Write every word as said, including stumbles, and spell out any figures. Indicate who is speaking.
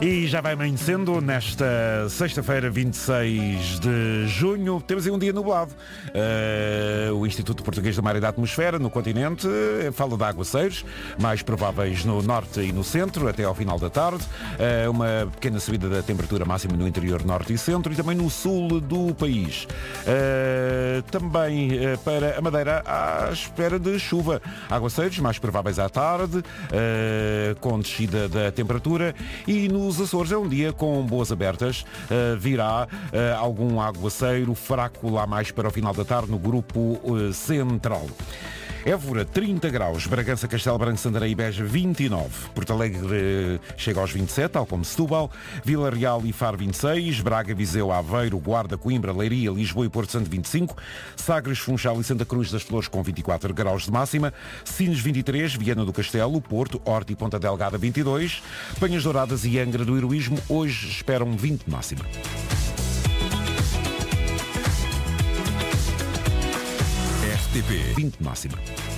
Speaker 1: E já vai amanhecendo nesta sexta-feira, vinte e seis de junho. Temos aí um dia nublado. Uh, o Instituto Português do Mar e da Atmosfera, no continente, fala de aguaceiros, mais prováveis no norte e no centro, até ao final da tarde. Uh, uma pequena subida da temperatura máxima no interior norte e centro e também no sul do país. Uh, também uh, para a Madeira, à espera de chuva. Aguaceiros, mais prováveis à tarde, uh, com descida da temperatura. E nos Açores é um dia com boas abertas. Uh, virá uh, algum aguaceiro fraco lá mais para o final da tarde no grupo uh, central. Évora, trinta graus. Bragança, Castelo Branco, Santarém e Beja, vinte e nove. Porto Alegre eh, chega aos vinte e sete, tal como Setúbal. Vila Real e Faro, vinte e seis. Braga, Viseu, Aveiro, Guarda, Coimbra, Leiria, Lisboa e Porto Santo, vinte e cinco. Sagres, Funchal e Santa Cruz das Flores com vinte e quatro graus de máxima. Sines, vinte e três. Viana do Castelo, Porto, Horta e Ponta Delgada, vinte e dois. Penhas Douradas e Angra do Heroísmo hoje esperam vinte de máxima.
Speaker 2: R T P
Speaker 1: vinte de máxima.